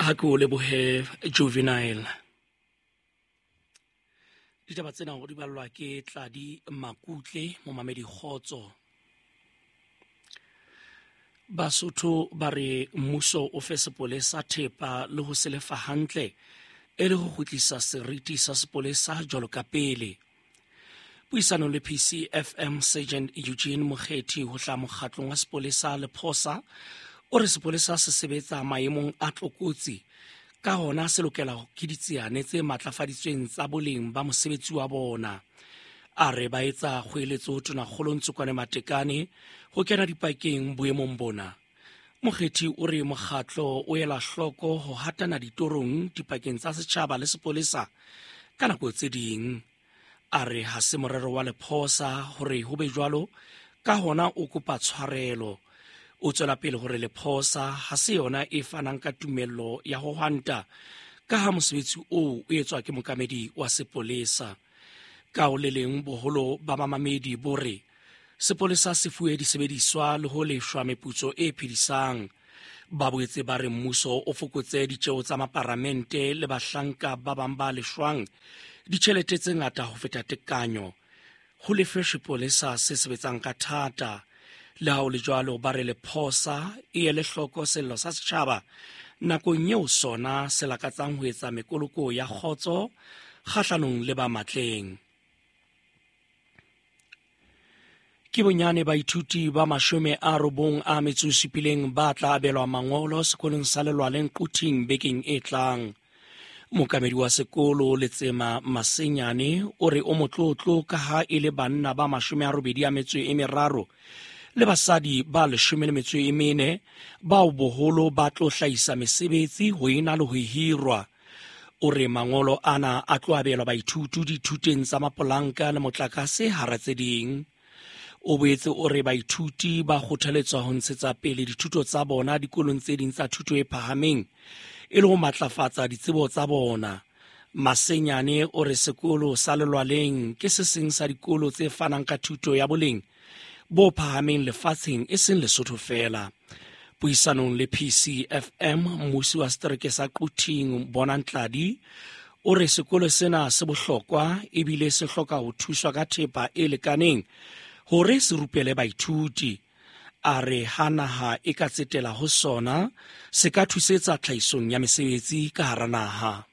Ha ke o lebohe Juvenile. Ditaba tsena go di balwa ke Tladi Makutle momamedi Kgotso. Basotho ba re mmuso o fe sepolesa thepa le ho se lefa hantle e le ho kgutlisa seriti sa sepolesa jwalo ka pele. Puisano le PCFM Sergeant Eugene Mokgethi ho hla mokgatlong wa sepolesa le Phosa o re sepolesa se sebetsa maemong a tlokotsi ka hona se lokela ke ditsiane tse matlafaditsweng tsa boleng ba mosebetsi wa bona. A re ba etsa kgoeletso Tonakgolo Ntsokwane Matekane ho kena dipakeng boemong bona. Mokgethi o re mokgatlo o ela hloko ho hatana ditorong dipakeng tsa setjhaba le sepolesa ka nako tse ding. A re ha se morero wa Lephosa hore ho be jwalo ka hona o kopa tshwarelo. O tswela pele hore Lephosa ha se yona e fanang ka tumello ya ho hwanta ka ha mosebetsi o etswa ke mokamedi wa sepolesa. Ka o le leng boholo ba mamamedi bore sepolesa se fuwe disebediswa le ho leshwa meputso e phedisang. Ba boetse ba re mmuso o fokotse ditjeo tsa maparamente le bahlanka ba bang ba leshwang ditjhelete tse ngata ho feta tekanyo. Ho lefe sepolesa se sebetsang ka thata. Le ha o le jwalo ba re Lephosa e ele hloko sello sa setjhaba nakong eo sona se lakatsang ho etsa mekoloko ya kgotso kgahlanong le ba matleng. Ke bonyane baithuti ba 97 ba tla abelwa mangolo sekolong sa Lelwaleng Quting bekeng e tlang. Mokamedi wa sekolo Letsema Masenyane o re o motlotlo ka ha e le banna ba 83 le basadi ba 14 bao boholo ba tlo hlahisa mesebetsi ho ena le ho hirwa. O re mangolo ana a tlo abelwa baithuti dithuteng tsa mapolanka le motlakase hara tse ding. O boetse o re baithuti ba kgothaletswa ho ntshetsa pele dithuto tsa bona dikolong tse ding tsa thuto e phahameng e le ho matlafatsa ditsebo tsa bona. Masenyane o re sekolo sa Lelwaleng ke se seng sa dikolo tse fanang ka thuto ya boleng bo phahameng lefatsheng e seng Lesotho fela. Puisanong le PCFM mmusi wa setereke sa Quting Bonang Tladi o re sekolo sena se bohlokwa ebile se hloka ho thuswa ka thepa e lekaneng hore se rupele baithuti. A re ha naha e ka tsetela ho sona se ka thusetsa tlhahisong ya mesebetsi ka hara naha.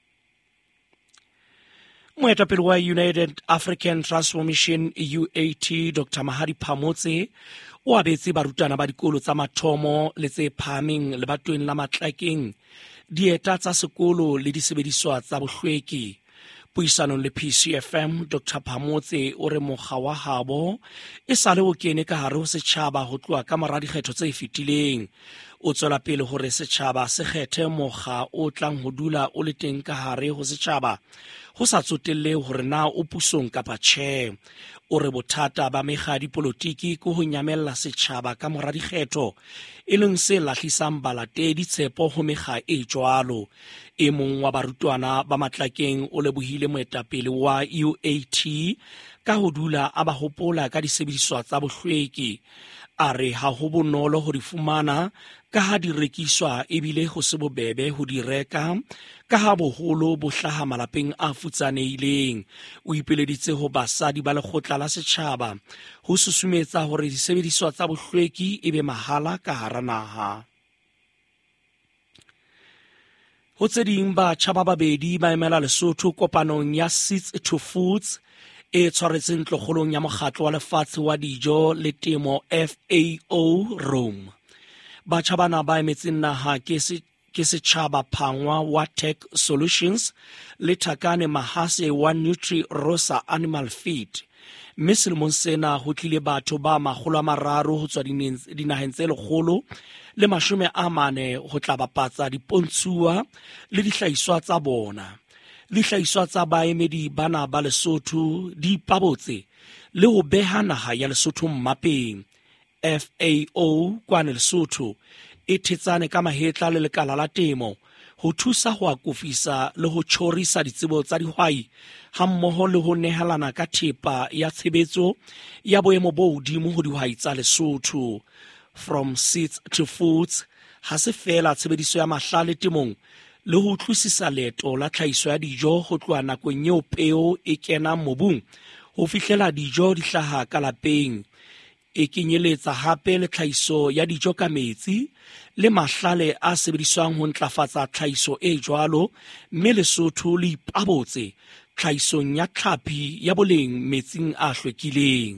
Moetapele wa United African Transformation UAT Dr. Mahadi Phamotse o abetse barutwana ba dikolo tsa mathomo le tse phahameng lebatoweng la Matlakeng dieta tsa sekolo le disebediswa tsa bohlweki. Puisanong le PCFM Dr. Phamotse o re mokga wa habo e sale o kene ka hare ho setjhaba ho tloha ka mora dikgetho tse fetileng. O tswela pele hore setjhaba se kgethe mokga o tlang ho dula o le teng ka hare ho setjhaba ho sa tsotelle hore na o pusong kapa tjhe. O re bothata ba mekga dipolotiki ke ho nyamella setjhaba ka mora dikgetho e leng se lahlisang balatedi tshepo ho mekga e jwalo. E mong wa barutwana ba Matlakeng o lebohile moetapele wa UAT ka ho dula a ba hopola ka disebediswa tsa bohlweki. A re ha ho bonolo ho di fumana ka ha di rekiswa ebile ho se bobebe ho di reka ka ha boholo bo hlaha malapeng a futsanehileng. O ipeleditse ho basadi ba lekgotla la setjhaba ho susumetsa hore disebediswa tsa bohlweki e be mahala ka hara naha. Ho tse ding batjha ba babedi ba emela Lesotho kopanong ya Seeds to Foods e tshwaretseng tlokgolong ya mokgatlo wa lefatshe wa dijo le temo FAO Rome. Batjha bana ba emetseng naha ke setjhaba Phangwa wa Tech Solutions le Thakane Mahase wa Nutri Rosa Animal Feed. Mme selemong sena ho tlile batho ba 300 ho tswa dinaheng tse 140 ho tla bapatsa dipontsuwa le dihlahiswa tsa bona. Dihlahiswa tsa baemedi bana ba Lesotho di ipabotse le ho beha naha ya Lesotho mmapeng. FAO kwana Lesotho e thetsane ka mahetla le lekala la temo ho thusa ho akofisa le ho tjhorisa ditsebo tsa dihwai hammoho le ho nehelana ka thepa ya tshebetso ya boemo bo hodimo ho dihwai tsa Lesotho. From Seeds to Foods ha se fela tshebediso ya mahlale temong le ho tlosisa leeto la tlhahiso ya dijo ho tloha nakong eo peo e kena mobung ho fihlela dijo di hlaha ka lapeng, e kenyeletsa hape le tlhahiso ya dijo ka metsi le mahlale a sebediswang ho ntlafatsa tlhahiso e jwalo, mme Lesotho le ipabotse tlhahisong ya tlhapi ya boleng metsing a hlwekileng.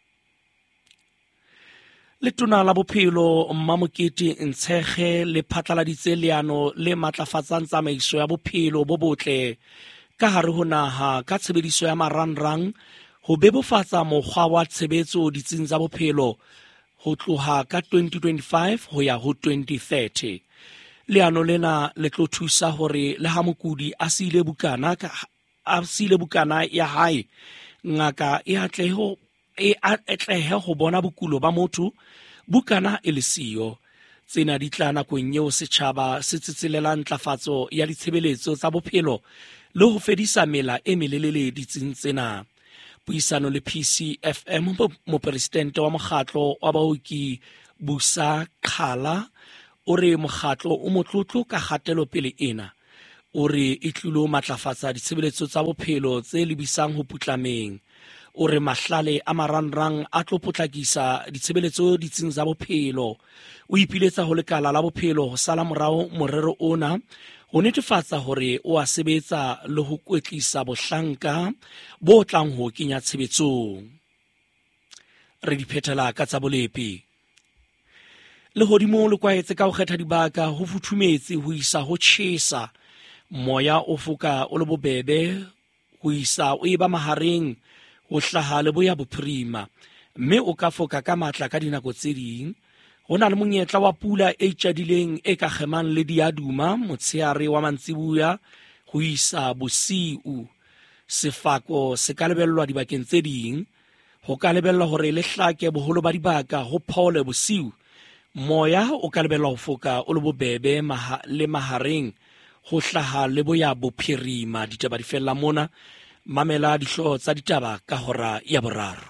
Letona la Bophelo Mmamokete Ntshege le phatlaladitse leano le matlafatsang tsamaiso ya bophelo bo botle ka hare ho naha ka tshebediso ya marangrang ho bebofatsa mokgwa wa tshebetso ditsing tsa bophelo ho tloha ka 2025 ho ya ho 2030. Leano lena le tlo thusa hore le ha mokudi a siile bukana ya hae, ngaka e atlehe ho bona bokulo ba motho, bukana e le siyo. Tsena di tla nakong eo setjhaba se tsetselelang ntlafatso ya ditshebeletso tsa bophelo le ho fedisa mela e melelele ditsing tsena. Puisano le PCFM, mopresidente wa mokgatlo wa baoki Busa Khala o re mokgatlo o motlotlo ka kgatelo pele ena, o re e tlilo matlafatsa ditshebeletso tsa bophelo tse lebisang ho putlameng. O re mahlale a marangrang a tlo potlakisa ditshebeletso ditsing tsa bophelo. O ipiletsa ho lekala la bophelo ho sala morao morero ona, ho netefatsa hore o a sebetsa le ho kwetlisa bohlanka bo tlang ho kenya tshebetsong. Re di phethela ka tsa bolepi. Lehodimo le kwaetse ka ho kgetha dibaka ho futhumetse ho isa ho tjhesa, moya o foka o le bobebe ho isa o eba mahareng ho hlaha le boya bophirima, mme o ka foka ka matla ka dinako tse ding. Ho na le monyetla wa pula e tjadileng e ka kgemang le diaduma motsheare wa mantsibuya ho isa bosiu. Sefako se ka lebellwa dibakeng tse ding, ho ka lebellwa hore le hlake boholo ba dibaka ho phole bosiu. Moya o ka lebellwa ho foka o le bobebe le mahareng ho hlaha le boya bophirima. Ditaba di fella mona, mamela dihlooho tsa ditaba ka hora ya boraro.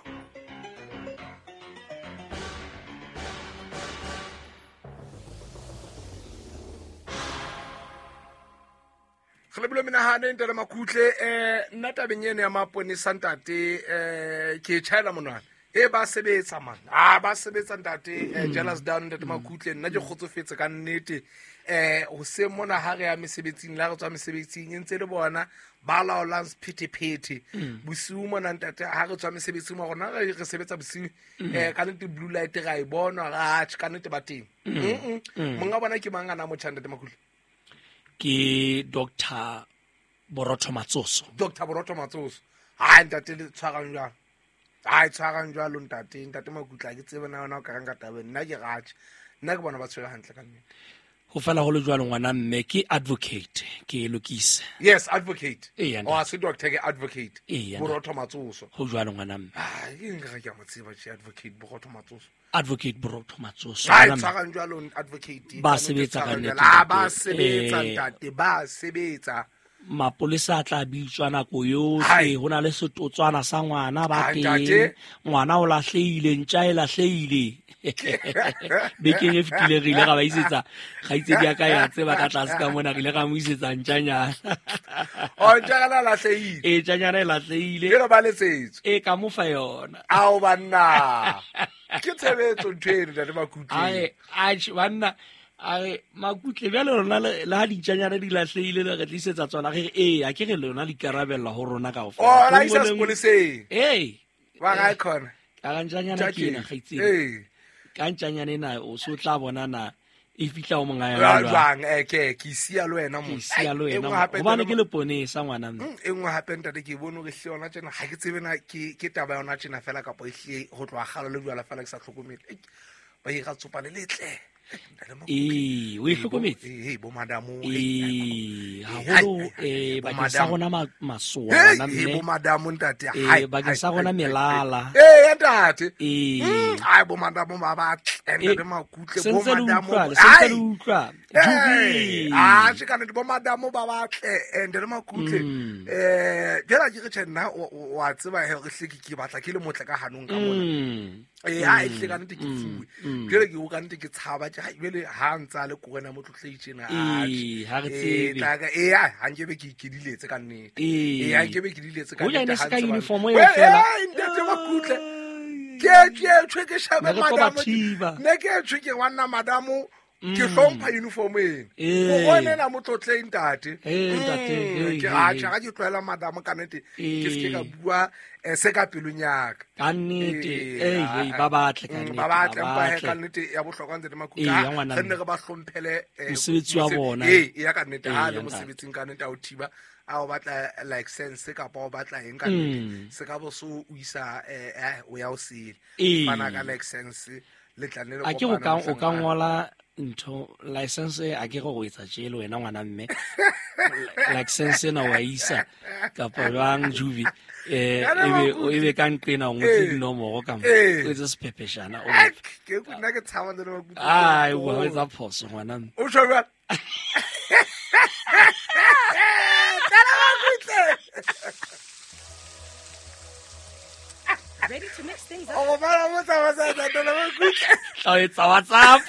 Kgelebolo menahane Ntele Makhutle, nna tabeng eno ya maponesa ntate ke tjhaela monwana ba sebetsa man, ba sebetsa ntate jealous down Ntele Makhutle. Nna ke kgotsofetse ka nnete ho se mona ha re ya mesebetsing, la re tswa mesebetsing e ntse le bona ba laolang sephetephete bosiu mona ntate. Ha re tswa mesebetsing mo rona re sebetsa bosiu ka nnete blue light ra e bona ga ka nnete ba teng. Monga bona ke mangana mo tjha Ntete Makhutle? Ke Dr. Borotho Matsoso. Dr. Borotho Matsoso. Hai ntate le tshwarang jwalo. Hai tshwarang jwalo ntate Makhutle ke tsebe na ona o ka ranga tabe. Nna ke gatse. Nna ke bona ba tshwere hantle ka nnete. Ho fela ho le jwalo ngwana mme ke advocate ke lokise. Yes, advocate. O se doctor ke advocate. Borotho Matsoso. Ho jwalo ngwana mme. Ke nka ke mo tseba tshi advocate Borotho Matsoso. Advocate Borotho Matsoso. Hai tshwarang jwalo advocate. Ba sebetsa ka nnete. Ba sebetsa ntate, ba sebetsa. Mapolesa a tla bitswa nako yohle, ho na le setotswana sa ngwana ba teng, ngwana o lahleile, ntja e lahleile. Bekeng e fetile re ile ga ba isetsa kgaitsedi ya ka ya tseba ka tlase ka mona re ile ga mo isetsa ntjanyana. Ntjanyana lahleile. Ntjanyana e lahleile. Ke ba letsetso. Ka mo fa yona. Ao banna. Ke tshebetso ntweng Ntete Makhutle. Banna Makhutle bjale rona le ha ditjanyana di lahleile le re tlisetsa tsona re a ke re lona le ikarabella ho rona kaofela. La isa sepoleseng. Ba ga khona. Ka ntjanyana ke ena gaitseng. Ka ntjanyana ena o se o tla bona na e fitla o monga ya jwang ke sia lo wena mo. Sia lo wena. Hobane ke le ponesa ngwana mme. E ngwe hape ntate ke bone re hle ona tsena ga ke tsebe na ke taba yona tsena fela ka po hle ho tloa galo le jwala fela ke sa tlhokomele. Ba e ga tsopane letle. O e hlokometse bo madamo haholo bakeng sa rona masoa bana mme bo madamo ntate bakeng sa rona melala ntate bo madamo ba Ntete Makhutle bo madamo sentse le utlwa Juvi. she kana di bo madamo ba batle and le makutle jela ke re nna wa tseba he re hleki ke batla ke le motle ka hanong ka mona ha e hle kana ke fuwe jela ke o kana ke tshaba ke jele ha ntsa le korena mo tlotleitshena ha re tsebe taka ha nke be ke ikidiletse ka nnete ha nke be ke diletse ka nnete ha ntse uniform e fela ndetse makutle ke shaba madamo ne ke ke wanna madamo ke hlompha uniform ene o bonela motlotle ntate ke ga ke tlwela madamo ka nnete ke se ka bua se ka pelunyaka ka nnete ba batle ka nnete ba batle ba ka nnete ya bohlokwa ntse le makuka se nne re ba hlomphele mosebetsi wa bona ya ka nnete ha le mosebetsing ka nnete a o thiba a o batla like sense ka pa o batla eng ka nnete se ka bo so o isa o ya o sele bana ka like sense le tlanele a ke o ka ngola ntho license a ke go etsa jelo wena ngwana mme license na wa isa ka pa bang Juvi ebe ka nqena o ngotse dinomoro ka mo o etsa sephepeshana o ke nna ke tshaba le ba kutla ai wa etsa phoso ngwana mme o shwa Ready to mix things up? Oh, it's WhatsApp.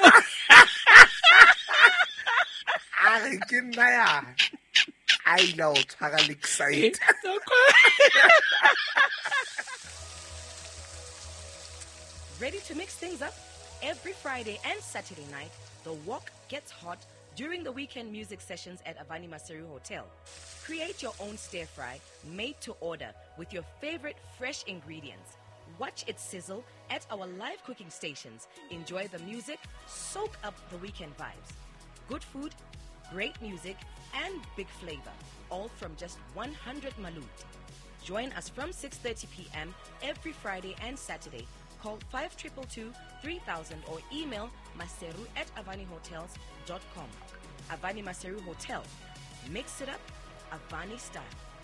I know, I'm excited. Ready to mix things up? Every Friday and Saturday night, the walk gets hot during the weekend music sessions at Avani Maseru Hotel. Create your own stir fry made to order with your favorite fresh ingredients. Watch it sizzle at our live cooking stations. Enjoy the music, soak up the weekend vibes. Good food, great music, and big flavor, all from just 100 malut. Join us from 6:30 p.m. every Friday and Saturday. Call 5222-3000 or email maseru@avanihotels.com. Avani Maseru Hotel. Mix it up, Avani style.